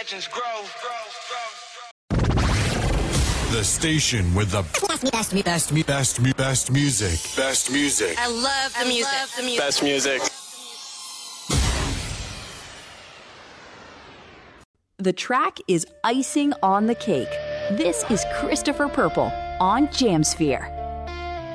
legends grow. The station with the best music. Best music. I love the music. Best music. The track is icing on the cake. This is Christopher Purple on Jamsphere.